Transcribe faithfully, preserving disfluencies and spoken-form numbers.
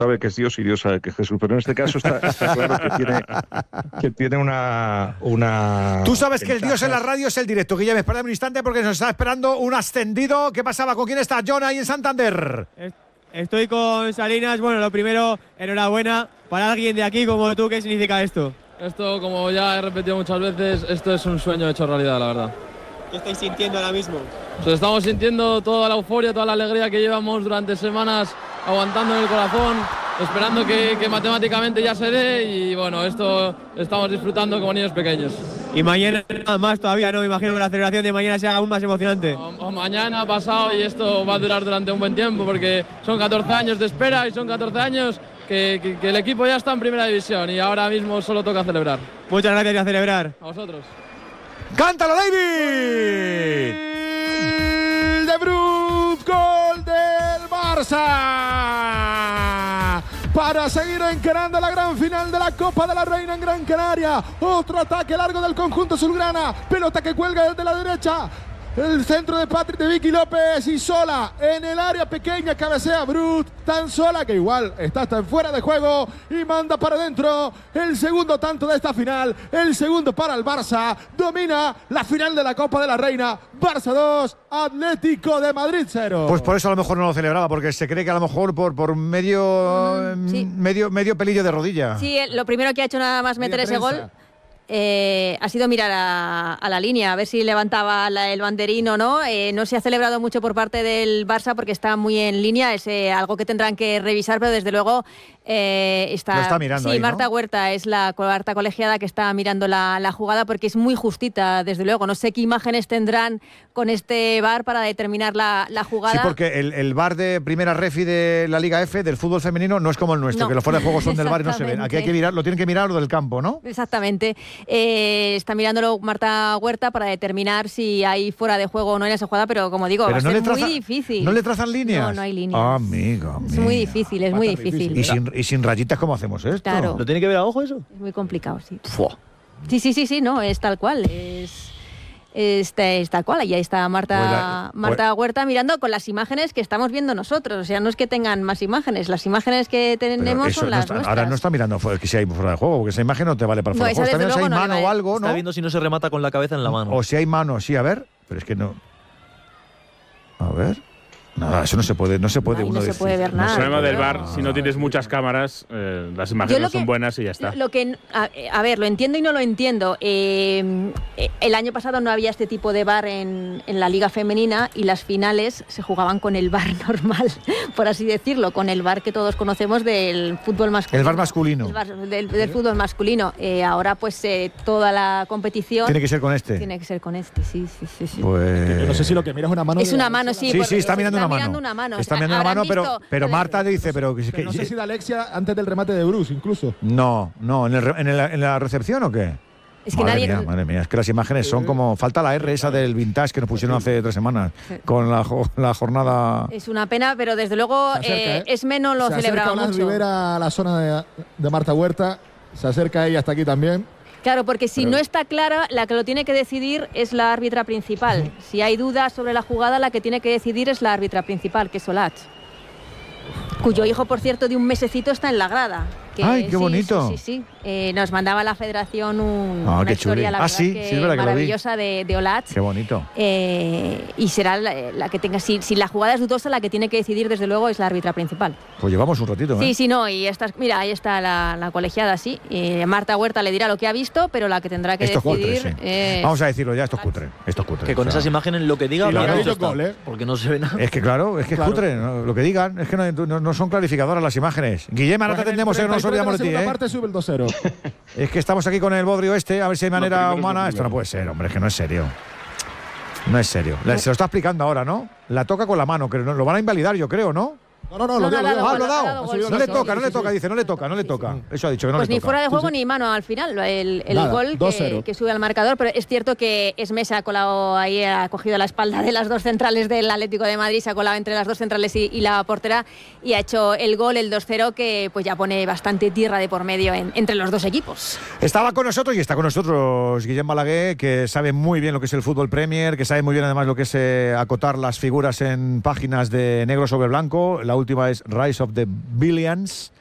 sabe que es Dios y Dios sabe que es Jesús, pero en este caso está, está claro que tiene, que tiene una, una... Tú sabes que el ventaja. Dios en la radio es el directo. Guillem, espera un instante porque nos está esperando un ascendido. ¿Qué pasaba? ¿Con quién está John ahí en Santander? Estoy con Salinas. Bueno, lo primero, enhorabuena para alguien de aquí como tú. ¿Qué significa esto? Esto, como ya he repetido muchas veces, esto es un sueño hecho realidad, la verdad. ¿Qué estáis sintiendo ahora mismo? Pues estamos sintiendo toda la euforia, toda la alegría que llevamos durante semanas aguantando en el corazón, esperando que, que matemáticamente ya se dé y bueno, esto estamos disfrutando como niños pequeños. Y mañana nada más todavía, ¿no? Me imagino que la celebración de mañana sea aún más emocionante. O, o mañana, pasado, y esto va a durar durante un buen tiempo porque son catorce años de espera y son catorce años que, que, que el equipo ya está en primera división y ahora mismo solo toca celebrar. Muchas gracias y a celebrar. A vosotros. ¡Cántalo, David! De Bruyne, gol del Barça para seguir encarando la gran final de la Copa de la Reina en Gran Canaria. Otro ataque largo del conjunto azulgrana, pelota que cuelga desde la derecha. El centro de Patrick de Vicky López y sola en el área pequeña cabecea Brut, tan sola que igual está hasta fuera de juego y manda para adentro el segundo tanto de esta final, el segundo para el Barça, domina la final de la Copa de la Reina, Barça dos, Atlético de Madrid cero. Pues por eso a lo mejor no lo celebraba, porque se cree que a lo mejor por, por medio, Mm, sí. medio medio pelillo de rodilla. Sí, lo primero que ha hecho nada más meter ese gol eh, ha sido mirar a, a la línea, a ver si levantaba la, el banderín o no. Eh, no se ha celebrado mucho por parte del Barça porque está muy en línea, es eh, algo que tendrán que revisar, pero desde luego eh, está... Lo está mirando sí, ahí, ¿no? Marta Huerta es la cuarta colegiada que está mirando la, la jugada porque es muy justita, desde luego. No sé qué imágenes tendrán con este V A R para determinar la, la jugada. Sí, porque el, el V A R de primera refi de la Liga F, del fútbol femenino, no es como el nuestro, No. que los fuera de juego son del V A R y no se ven. Aquí hay que mirar, lo tienen que mirar lo del campo, ¿no? Exactamente. Eh, está mirándolo Marta Huerta para determinar si hay fuera de juego o no en esa jugada, pero como digo, Pero va a no ser le traza- muy difícil. ¿No le trazan líneas? No, no hay líneas. Ah, amiga, Es muy difícil, es muy difícil. ¿Y sin, y sin rayitas cómo hacemos esto? Claro. ¿Lo tiene que ver a ojo eso? Es muy complicado, sí. Fua. Sí, sí, sí, sí, no, es tal cual. Es, es, es tal cual. Y ahí está Marta, Pues la- Marta Huerta mirando con las imágenes que estamos viendo nosotros. O sea, no es que tengan más imágenes, las imágenes que Pero tenemos eso son no las está- nuestras. ahora no está mirando fu- que si hay fuera de juego, porque esa imagen no te vale para No, fuera de esa juego. Está desde viendo si hay luego no le mano o vale. algo, ¿no? Está viendo si no se remata con la cabeza en la mano. O si hay mano, sí, a ver. Pero es que no. A ver. Nada, eso no se puede, no se puede Ay, no uno se decir. puede ver No nada. se El problema puede del ver V A R, nada. si no tienes muchas cámaras, eh, las Yo imágenes lo no son que- buenas y ya está. Lo que, a, a ver, lo entiendo y no lo entiendo. Eh, el año pasado no había este tipo de V A R en, en la liga femenina y las finales se jugaban con el V A R normal, por así decirlo, con el V A R que todos conocemos del fútbol masculino. El V A R masculino. El V A R del, del fútbol masculino. Eh, ahora pues eh, toda la competición Tiene que ser con este. tiene que ser con este, sí, sí, sí. sí. Pues. Yo no sé si lo que mira es una mano. Es de una Alexia mano, sí. Sí, por- sí, está mirando, está una, mirando mano. una mano. Está mirando una Habrán mano, pero, visto- pero Marta dice, pero, que- Pero que- no sé si de Alexia antes del remate de Bruce, incluso. no, no, ¿en, el re- en, el- en la recepción o qué? Es que madre nadie. mía, madre mía, es que las imágenes son como falta la R esa del vintage que nos pusieron hace tres semanas Sí. con la, jo- la jornada. Es una pena, pero desde luego Se acerca, eh, ¿eh? es menos lo Se acerca celebraba Blas mucho. Rivera a la zona de, de Marta Huerta. Se acerca ella hasta aquí también. Claro, porque si Pero- no está clara, la que lo tiene que decidir es la árbitra principal. Si hay dudas sobre la jugada, la que tiene que decidir es la árbitra principal, que es Solach. Cuyo hijo, por cierto, de un mesecito está en la grada. Que, ¡Ay, qué sí, bonito! Sí, sí, sí. Eh, nos mandaba la federación un, Ah, una qué historia, chuli. la Ah, verdad sí, que sí, es verdad que lo vi. maravillosa de, de Olach. Qué bonito. Eh, y será la, la que tenga, si, si la jugada es dudosa, la que tiene que decidir, desde luego, es la árbitra principal. Pues llevamos un ratito, ¿eh? Sí, sí, no, y esta, mira, ahí está la, la colegiada, sí. Eh, Marta Huerta le dirá lo que ha visto, pero la que tendrá que Esto es cutre, decidir sí. es- Vamos a decirlo ya, esto es cutre. Esto es cutre. Que con O sea, esas imágenes lo que diga, Y lo claro, que ha dicho está. gol, ¿eh? Porque no se ve nada. Es que claro, es que Claro. es cutre, ¿no? Lo que digan, es que no, no- no son clarificadoras las imágenes. Guillem, ahora te Pues en el atendemos, eh, no nos treinta y tres olvidamos de de ti, la ¿eh? segunda parte sube el dos cero. Es que estamos aquí con el bodrio este, a ver si hay manera primero es lo humana. Esto no primero. puede ser, hombre, es que no es serio. No es serio. La- Se lo está explicando ahora, ¿no? La toca con la mano, que no- lo van a invalidar, yo creo, ¿no? No, no, no, No, lo no, dio, ha lo dado dio. gol, Ah, lo ha ha dado. dado gol, No sí, le sí, toca, sí, no le sí, toca, sí. dice, no le toca, no le toca. Eso ha dicho que no Pues le ni toca. fuera de juego Sí, sí. ni mano al final, el, el Nada, gol dos que, cero. que sube al marcador, pero es cierto que Esmesa ha colado ahí, ha cogido la espalda de las dos centrales del Atlético de Madrid, se ha colado entre las dos centrales y, y la portera y ha hecho el gol, el dos cero, que pues ya pone bastante tierra de por medio en- entre los dos equipos. Estaba con nosotros y está con nosotros Guillem Balaguer, que sabe muy bien lo que es el fútbol Premier, que sabe muy bien además lo que es eh, acotar las figuras en páginas de negro sobre blanco. La la última es Rise of the Billions.